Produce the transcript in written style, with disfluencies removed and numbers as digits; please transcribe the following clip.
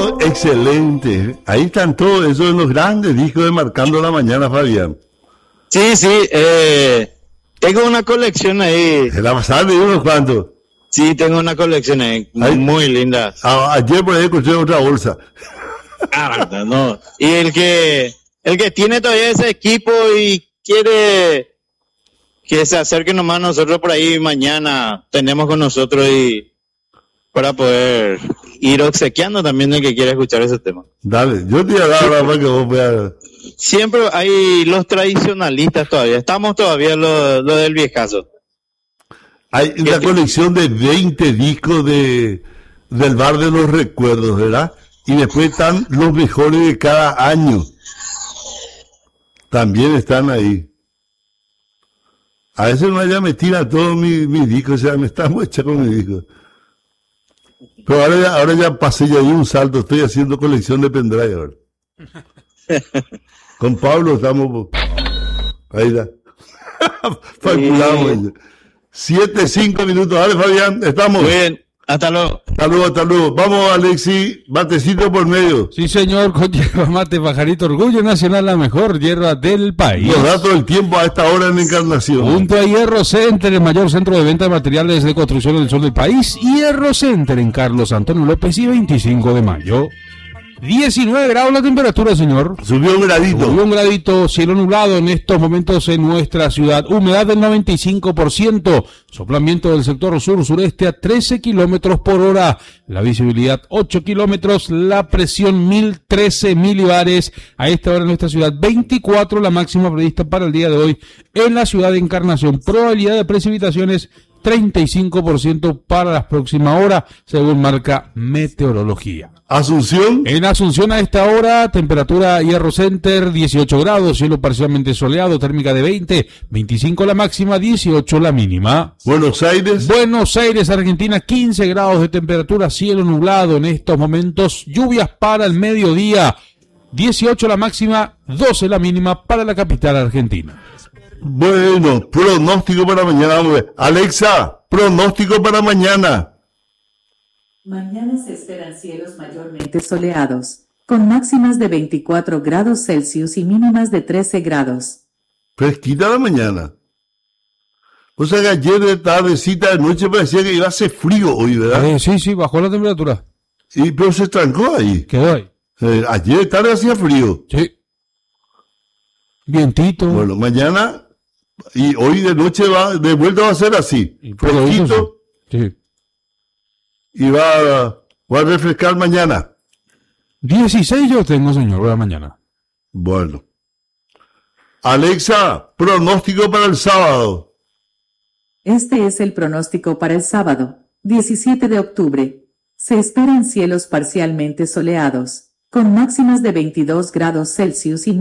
Bueno, excelente. Ahí están todos esos los grandes discos de Marcando la Mañana, Fabián. Sí, tengo una colección ahí. Se la pasaron de unos cuantos. Sí, tengo una colección ahí, muy linda. Ayer por ahí encontré otra bolsa. No. Y el que tiene todavía ese equipo y quiere que se acerque nomás a nosotros por ahí mañana, tenemos con nosotros y para poder ir obsequiando también el que quiera escuchar ese tema. Dale, yo te voy a dar ahora para que vos puedas. Siempre hay los tradicionalistas todavía, estamos todavía lo del viejazo. Hay una colección de 20 discos del Bar de los Recuerdos, ¿verdad? Y después están los mejores de cada año. También están ahí. A veces no ya me tira todos mis discos, o sea, me está muy hecha con mis discos. Pero ahora ya pasé, ya di un salto, estoy haciendo colección de pendrive ahora. Con Pablo estamos... Ahí está. Calculamos. 7-5 minutos. Dale, Fabián, estamos. Muy bien, hasta luego. Hasta luego. Vamos, Alexi, matecito por medio. Sí, señor, con yerba mate, pajarito, orgullo nacional, la mejor hierba del país. Los datos del tiempo a esta hora en Encarnación. Junto a Hierro Center, el mayor centro de venta de materiales de construcción del sur del país. Hierro Center en Carlos Antonio López y 25 de mayo. 19 grados la temperatura, señor. Subió un gradito. Subió un gradito, cielo nublado en estos momentos en nuestra ciudad. Humedad del 95%. Soplamiento del sector sur-sureste a 13 kilómetros por hora. La visibilidad 8 kilómetros. La presión 1013 milibares. A esta hora en nuestra ciudad 24, la máxima prevista para el día de hoy en la ciudad de Encarnación. Probabilidad de precipitaciones 35% para la próxima hora, según marca meteorología. Asunción. En Asunción a esta hora, temperatura Hierro Center 18 grados, cielo parcialmente soleado, térmica de 20, 25 la máxima, 18 la mínima. Buenos Aires, Argentina, 15 grados de temperatura, cielo nublado en estos momentos, lluvias para el mediodía, 18 la máxima, 12 la mínima para la capital argentina. Bueno, pronóstico para mañana, vamos a ver. Alexa, pronóstico para mañana. Mañana se esperan cielos mayormente soleados, con máximas de 24 grados Celsius y mínimas de 13 grados. Fresquita la mañana. O sea que ayer de tardecita de noche parecía que iba a hacer frío hoy, ¿verdad? Sí, bajó la temperatura. Pero se estancó ahí. Quedó ahí. Ayer de tarde hacía frío. Sí. Vientito. Bueno, mañana y hoy de noche de vuelta va a ser así. Fresquito. Sí. Y va a refrescar mañana. 16 yo tengo, señor, para mañana. Bueno. Alexa, pronóstico para el sábado. Este es el pronóstico para el sábado, 17 de octubre. Se esperan cielos parcialmente soleados, con máximas de 22 grados Celsius y